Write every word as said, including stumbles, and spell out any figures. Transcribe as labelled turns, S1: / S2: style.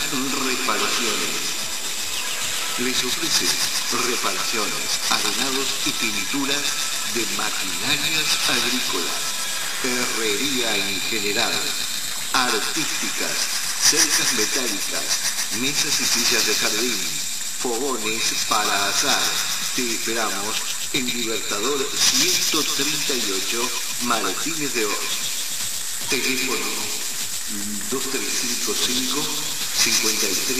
S1: Reparaciones. Les ofrece reparaciones, arenados y pinturas de maquinarias agrícolas, herrería en general, artísticas, cercas metálicas, mesas y sillas de jardín, fogones para asar. Te esperamos en Libertador ciento treinta y ocho, Martínez de Oz. Teléfono dos tres cinco cinco, cincuenta y tres